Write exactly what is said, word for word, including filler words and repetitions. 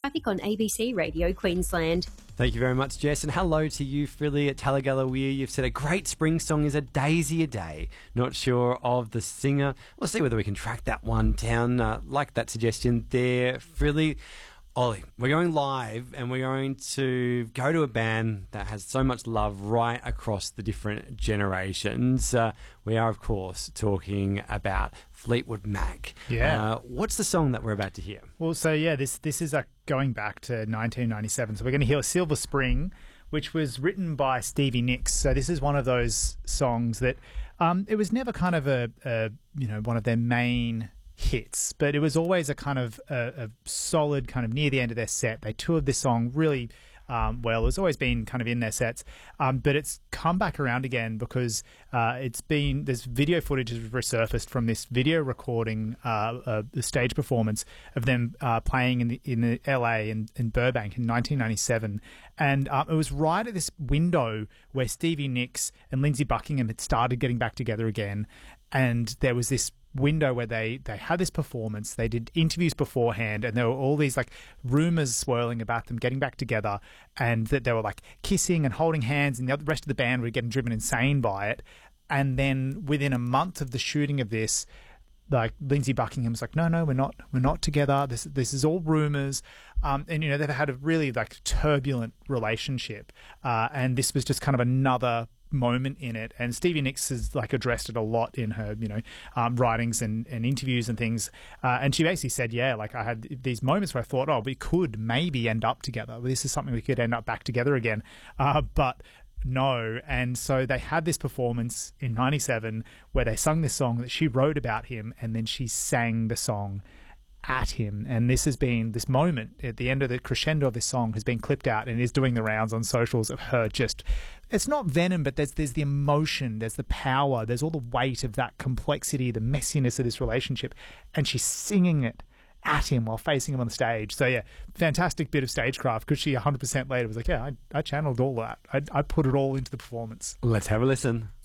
traffic on A B C Radio Queensland. Thank you very much, Jess, and hello to you, Frilly at Talagalla Weir. You've said a great spring song is A Daisy a Day. Not sure of the singer. We'll see whether we can track that one down. Uh, like that suggestion there, Frilly. Ollie, we're going live and we're going to go to a band that has so much love right across the different generations. Uh, we are, of course, talking about Fleetwood Mac. Yeah. Uh, what's the song that we're about to hear? Well, so yeah, this this is uh, going back to nineteen ninety-seven. So we're going to hear Silver Spring, which was written by Stevie Nicks. So this is one of those songs that um, it was never kind of a, a you know one of their main hits, but it was always a kind of a, a solid kind of near the end of their set. They toured this song really um, well. It's always been kind of in their sets, um, but it's come back around again because uh, it's been there's video footage has resurfaced from this video recording, uh, uh, the stage performance of them uh, playing in the in the L A in, in Burbank in nineteen ninety-seven, and uh, it was right at this window where Stevie Nicks and Lindsey Buckingham had started getting back together again, and there was this window where they they had this performance. They did interviews beforehand, and there were all these like rumors swirling about them getting back together, and that they were like kissing and holding hands, and the rest of the band were getting driven insane by it. And then within a month of the shooting of this, like Lindsey Buckingham's like, no, no, we're not, we're not together. This this is all rumors, um, and you know they've had a really like turbulent relationship, uh, and this was just kind of another moment in it. And Stevie Nicks has like addressed it a lot in her you know um, writings and, and interviews and things, uh, and she basically said, yeah, like I had these moments where I thought, oh, we could maybe end up together, this is something we could end up back together again, uh, but no. And so they had this performance in ninety-seven where they sung this song that she wrote about him, and then she sang the song at him. And this has been this moment at the end of the crescendo of this song has been clipped out and is doing the rounds on socials of her just, it's not venom, but there's there's the emotion, there's the power, there's all the weight of that complexity, the messiness of this relationship, and she's singing it at him while facing him on the stage. So yeah, fantastic bit of stagecraft, because she one hundred percent later was like, yeah, I, I channeled all that. I, I put it all into the performance. Let's have a listen.